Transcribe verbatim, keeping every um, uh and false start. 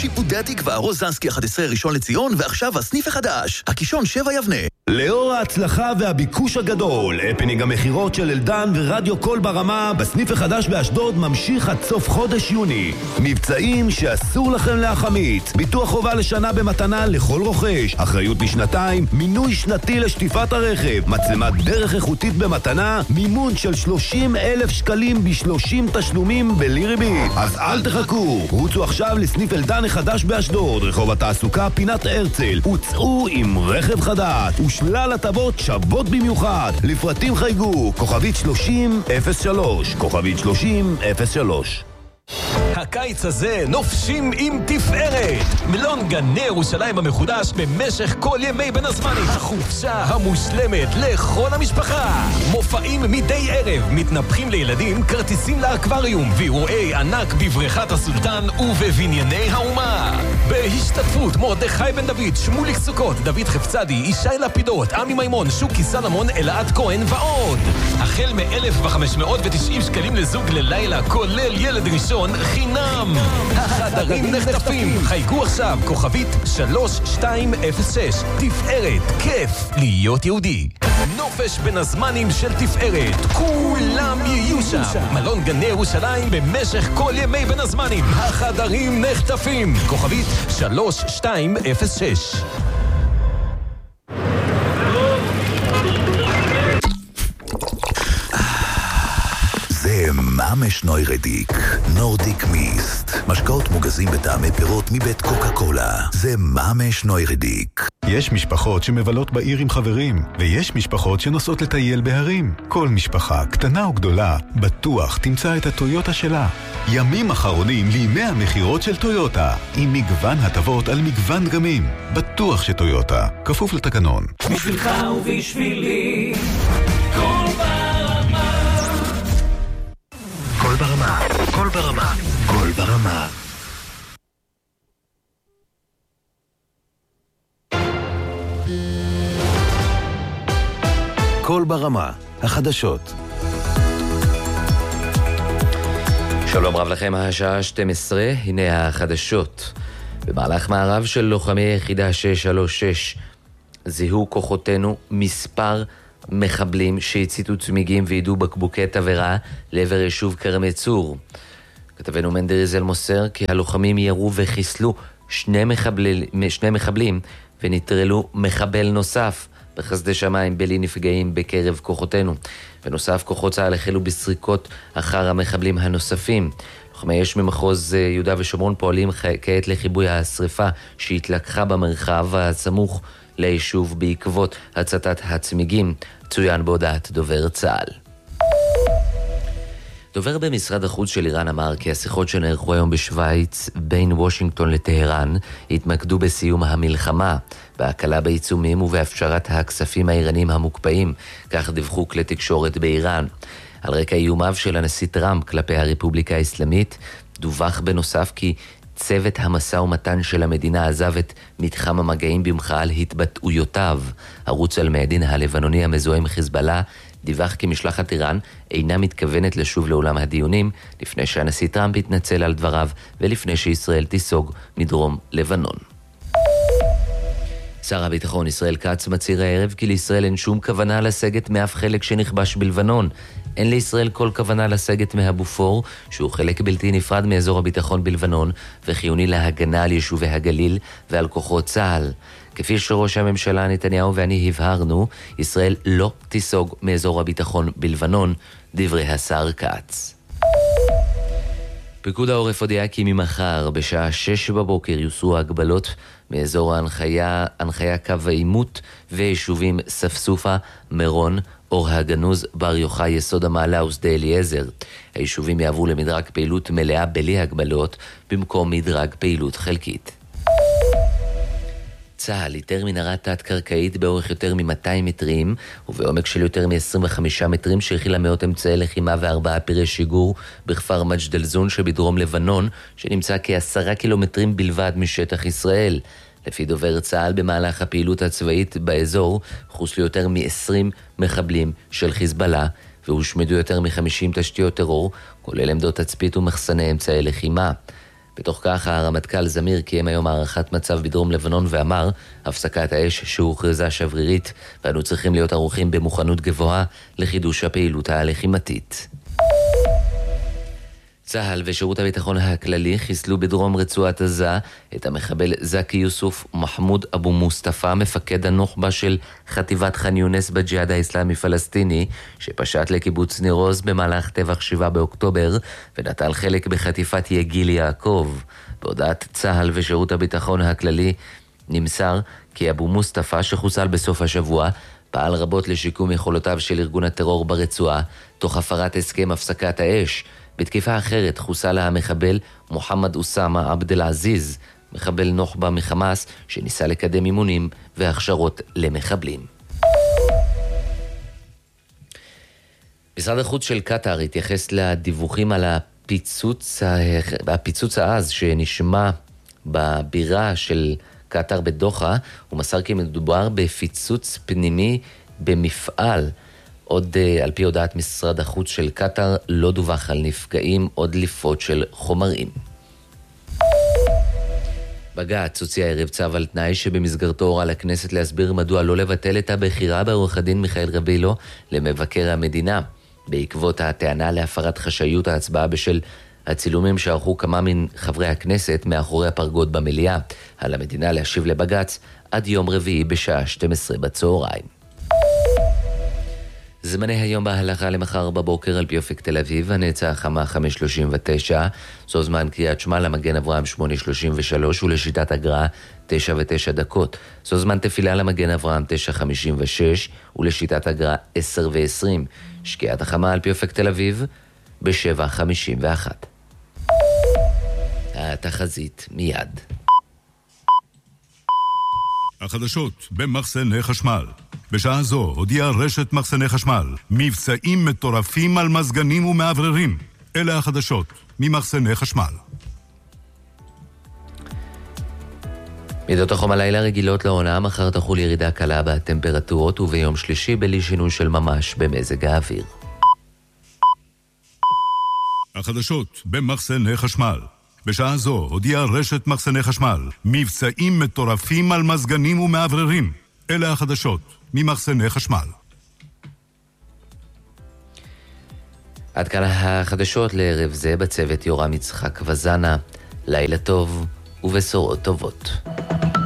שיפודי התקווה, רוזנסקי אחת עשרה ראשון לציון, ועכשיו הסניף החדש, הקישון שבע יבנה. לאור ההצלחה והביקוש הגדול, הפנינג המחירות של אלדן ורדיו קול ברמה בסניף החדש באשדוד ממשיך עד סוף חודש יוני. מבצעים שאסור לכם להחמיץ. ביטוח חובה לשנה במתנה לכל רוכש, אחריות לשנתיים, מינוי שנתי לשטיפת הרכב, מצלמת דרך איכותית במתנה, מימון של שלושים אלף שקלים ב-שלושים תשלומים בלי ריבית. אז אל תחכו, רוצו עכשיו לסניף אלדן החדש באשדוד, רחוב התעסוקה פינת הרצל, וצאו עם רכב חדש ושלל הטבות שוות במיוחד. לפרטים חייגו כוכבית שלושים אפס שלוש, כוכבית שלושים אפס שלוש. הקיץ הזה נופשים עם תפארת. מלון גני ירושלים המחודש במשך כל ימי בין הזמנים. החופשה המושלמת לכל המשפחה. מופעים מדי ערב, מתנפחים לילדים, כרטיסים לאקווריום, ואירועי ענק בבריכת הסולטן ובבנייני האומה. בהשתתפות מרדכי בן דוד, שמוליק סוכות, דוד חפצדי, ישי לפידות, עמי מימון, שוקי סלמון, אלעד כהן ועוד. החל מ-אלף וחמש מאות ותשעים שקלים לזוג ללילה, כולל ילד ראשון חינם. החדרים נחטפים. חייגו עכשיו כוכבית שלוש שתיים אפס שש. תפארת, כיף להיות יהודי. נופש בין הזמנים של תפארת, כולם יהיו שם. מלון גני ירושלים במשך כל ימי בין הזמנים. החדרים נחטפים. כוכבית שלוש שתיים אפס שש. זה ממש נוירדיק, נורדיק מיסט. משקאות מוגזים בטעמי פירות מבית קוקה קולה. זה ממש נוירדיק. יש משפחות שמבלות בעיר עם חברים, ויש משפחות שנוסעות לטייל בהרים. כל משפחה, קטנה או גדולה, בטוח תמצא את הטויוטה שלה. ימים אחרונים לימי המחירות של טויוטה, עם מגוון הטבות על מגוון דגמים. בטוח שטויוטה, כפוף לתקנון. בשבילך ובשבילי, כל ברמה. כל ברמה, כל ברמה, כל ברמה. כל ברמה, החדשות. שלום רב לכם, השעה שתים עשרה, הנה החדשות. במהלך מערב של לוחמי יחידה שש שלוש שש זיהו כוחותינו מספר מחבלים שהציתו צמיגים וידעו בקבוקי תבערה לעבר יישוב כרמי צור. כתבנו מנדריזל מוסר כי הלוחמים ירו וחיסלו שני, מחבל, שני מחבלים ונטרלו מחבל נוסף בחסדי שמיים בלי נפגעים בקרב כוחותינו. בנוסף, כוחות צה"ל החלו בסריקות אחר המחבלים הנוספים. לוחמי אש ממחוז יהודה ושומרון פועלים כעת לכיבוי השריפה שהתלקחה במרחב הסמוך ליישוב בעקבות הצתת הצמיגים, צוין בהודעת דובר צה"ל. דובר במשרד החוץ של איראן אמר כי השיחות שנערכו היום בשוויץ בין וושינגטון לטהרן התמקדו בסיום המלחמה, בהקלה בעיצומים ובהפשרת הכספים האיראנים המוקפאים, כך דיווחו כלי תקשורת באיראן. על רקע איומיו של הנשיא טראמפ כלפי הרפובליקה האסלאמית, דווח בנוסף כי צוות המשא ומתן של המדינה עזב את מתחם המגעים במחאה על התבטאויותיו. ערוץ אל-מיאדין הלבנוני המזוהה עם חיזבאללה דיווח כי משלחת איראן אינה מתכוונת לשוב לעולם הדיונים לפני שהנשיא טראמפ יתנצל על דבריו ולפני שישראל תיסוג מדרום לבנון. שר הביטחון ישראל כץ מצהיר הערב כי לישראל אין שום כוונה לסגת מאף חלק שנכבש בלבנון. אין לישראל כל כוונה לסגת מהבופור, שהוא חלק בלתי נפרד מאזור הביטחון בלבנון וחיוני להגנה על יישובי הגליל ועל כוחות צה"ל. כפי שראש הממשלה נתניהו ואני הבהרנו, ישראל לא תיסוג מאזור הביטחון בלבנון, דברי השר כץ. פיקוד העורף הודיע כי ממחר בשעה שש בבוקר יוסרו הגבלות מאזור ההנחיה, הנחיה קו העימות ויישובים ספסופה, מירון, אור הגנוז, בר יוחאי, יסוד המעלה ושדה אליעזר. היישובים יעברו למדרג פעילות מלאה בלי הגבלות במקום מדרג פעילות חלקית. צה"ל איתר מנהרה תת-קרקעית באורך יותר מ-מאתיים מטרים ובעומק של יותר מ-עשרים וחמישה מטרים שהכילה מאות אמצעי לחימה וארבעה פירי שיגור בכפר מג'דל זון שבדרום לבנון, שנמצא כעשרה קילומטרים בלבד משטח ישראל. לפי דובר צה"ל, במהלך הפעילות הצבאית באזור חוסלו יותר מ-עשרים מחבלים של חיזבאללה והושמדו יותר מ-חמישים תשתיות טרור, כולל עמדות תצפית ומחסני אמצעי לחימה. בתוך כך הרמטכ"ל זמיר קיים היום הערכת מצב בדרום לבנון ואמר, הפסקת האש שהוכרזה שברירית ואנו צריכים להיות ערוכים במוכנות גבוהה לחידוש הפעילות הלחימתית. צה"ל ושירות הביטחון הכללי חיסלו בדרום רצועת עזה את המחבל זקי יוסוף מחמוד אבו מוסטפא, מפקד הנוח'בה של חטיבת ח'אן יונס בג'יהאד האסלאמי פלסטיני, שפשט לקיבוץ ניר עוז במהלך טבח שבעה באוקטובר ונטל חלק בחטיפת יגיל יעקב. בהודעת צה"ל ושירות הביטחון הכללי נמסר כי אבו מוסטפא, שחוסל בסוף השבוע, פעל רבות לשיקום יכולותיו של ארגון הטרור ברצועה תוך הפרת הסכם הפסקת האש. בתקיפה אחרת חוסל המחבל מוחמד אוסמה עבד אל-עזיז, מחבל נוח'בה מחמאס שניסה לקדם אימונים והכשרות למחבלים. משרד החוץ של קטר התייחס לדיווחים על הפיצוץ, הפיצוץ העז שנשמע בבירה של קטר בדוחה, ומסר כי מדובר בפיצוץ פנימי במפעל. עוד על פי הודעת משרד החוץ של קטר לא דווח על נפגעים או דליפות של חומרים. בג"ץ הוציא הערב צו על תנאי שבמסגרתו הורה לכנסת להסביר מדוע לא לבטל את הבחירה בעורך הדין מיכאל רבילו למבקר המדינה, בעקבות הטענה להפרת חשאיות ההצבעה בשל הצילומים שערכו כמה מן חברי הכנסת מאחורי הפרגוד במליאה. על המדינה להשיב לבג"ץ עד יום רביעי בשעה שתים עשרה בצהריים. זמני היום בהלכה למחר בבוקר על פי אופק תל אביב, הנצח החמה חמש שלושים ותשע, זו זמן קריאת שמע למגן אברהם שמונה שלושים ושלוש ולשיטת הגר"א תשע ותשע דקות. זו זמן תפילה למגן אברהם תשע חמישים ושש ולשיטת הגר"א עשר ועשרים. שקיעת החמה על פי אופק תל אביב בשבע חמישים ואחת. התחזית מיד. החדשות במחסני חשמל. בשעה זו הודיעה רשת מחסני חשמל מבצעים מטורפים על מזגנים ומעבררים. אלה החדשות ממחסני חשמל. מידות החום הלילה רגילות לעונה, מחר תחול ירידה קלה בטמפרטורות וביום שלישי בלי שינוי של ממש במזג האוויר. החדשות במחסני חשמל. בשעה זו הודיעה רשת מחסני חשמל מבצעים מטורפים על מזגנים ומעבררים. אלה החדשות ממחסני חשמל. עד כאן החדשות לערב זה, בצוות יורם יצחק וזנה. לילה טוב ובשורות טובות.